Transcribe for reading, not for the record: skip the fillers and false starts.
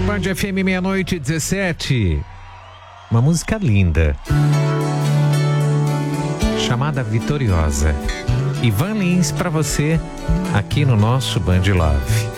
Band FM, meia-noite e 17. Uma música linda, chamada Vitoriosa. Ivan Lins pra você, aqui no nosso Band Love.